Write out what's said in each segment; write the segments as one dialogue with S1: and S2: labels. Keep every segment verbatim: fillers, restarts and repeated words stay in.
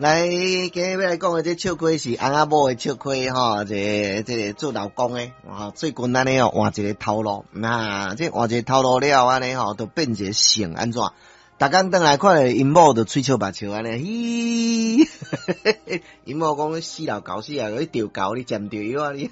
S1: 来，今日要来讲的这笑话是翁仔某的笑话吼，这个、这个做老公的，吼最近安尼哦换一个头路，那这换一个头路了安尼吼，都变一个性安怎？逐工转来看咧，因某就喙笑目笑安尼，咦，因某讲死老狗死啊，你钓狗你占着药啊你，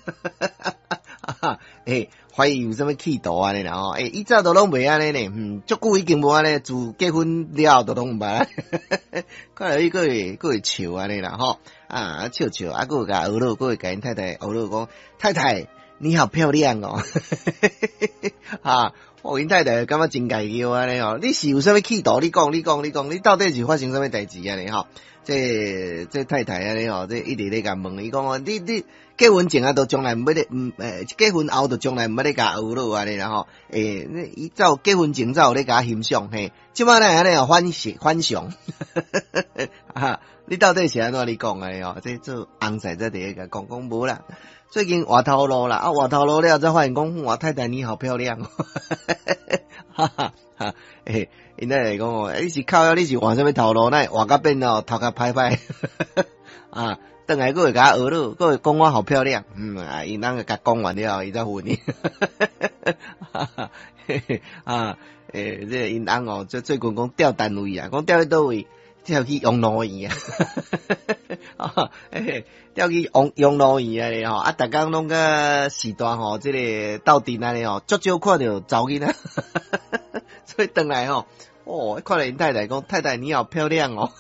S1: 诶，怀疑有啥物企图安尼啦吼，诶，以前都拢袂安尼呢，嗯，足久已经无安尼，自结婚了后都拢毋捌，看来伊个会个会笑安尼啦吼，啊笑笑，啊个会甲学老，个会甲因太太学老讲，太太你好漂亮哦，啊。哦，因太太感觉真介意安尼吼，你是有啥物企图？你讲，你讲，你讲，你到底是发生啥物代志安尼吼？这这太太安尼吼，这一直咧甲问伊讲哦，你你结婚前啊，都从来毋要咧，嗯诶，结婚后都从来毋要咧甲学老安尼啦吼。诶，伊照结婚前早有咧甲欣赏嘿，即摆咧安尼哦反射反常，啊，你到底是安怎你讲安尼吼？这做翁婿则伫咧甲讲讲无啦。最近换头路啦，啊换头路了，才发现讲我太太你好漂亮，哈哈哈，诶，因太太讲哦，你是靠腰，你是换什么头路？那换甲变哦，头壳歹歹，啊，等下佫会甲我学咯，佫会讲我好漂亮，嗯啊，因人个甲讲完了，伊才混你，哈哈，啊，诶，这因翁哦，最最近讲调单位啊，讲调去倒位？调去养老院啊，嘿，调去养养老院啊哩吼，啊，逐工拢个时段吼，即个斗阵安尼吼，足少看到查某囡仔，所以转来吼，哦，看到因太太讲，太太你好漂亮哦，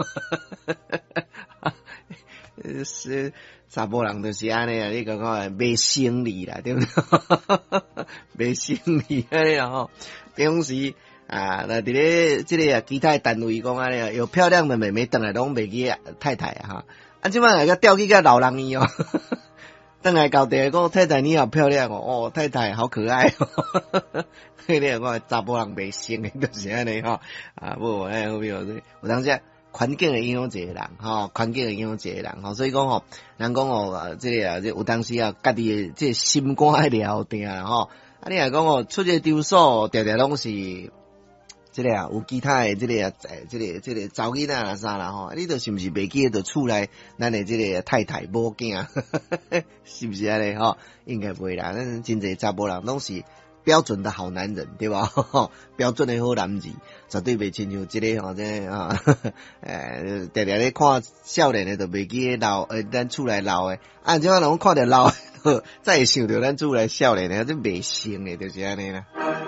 S1: 是查甫人就是安尼啊，你讲讲卖生理啦，对不对？卖生理安尼啊吼，平时。啊，那伫咧即个啊，其他单位讲安尼，有漂亮的妹妹转来拢袂记太太啊哈，啊，即摆来个调去个老人院哦，转来交地讲太太你好漂亮哦，哦太太好可爱哦，迄个讲查甫人袂生的，就是安尼吼，啊，无哎好比有有当时环境会影响一个人吼，环境会影响一个人吼，所以讲吼，人讲哦，即个啊，即有当时啊，家己的即心肝爱聊定吼，啊，你若讲哦，出个场所，定定拢是。即个啊，有其他的即个啊，诶，即个即个查某囡仔啦啥啦吼，你著是毋是袂记得厝内咱的即个太太某囝，是毋是安尼吼？应该袂啦，咱真侪查甫人拢是标准的好男人，对吧？标准的好男子，绝对袂亲像即个吼，即个啊，诶，常常咧看少年的，都袂记老诶，咱厝内老诶，啊，即摆人看着老诶，再会想着咱厝内少年诶，这袂成诶，就是安尼啦。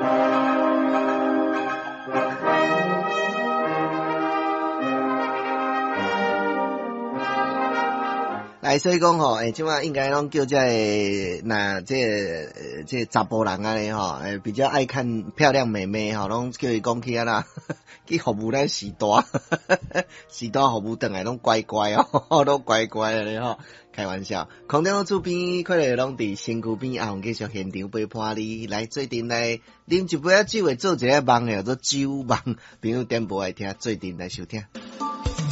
S1: 来，所以讲吼，诶，即摆应该拢叫这个，那这个这查甫人安尼吼，诶，比较爱看漂亮妹妹吼，拢叫伊讲起啊啦，去服务咱时代，时代服务转来拢乖乖哦，拢乖乖安尼吼，开玩笑。空中厝边可能拢伫身躯边，啊，继续现场陪伴你来做阵来啉一杯仔酒，会做一个梦诶，叫做酒梦，朋友点播来听，做阵来收听。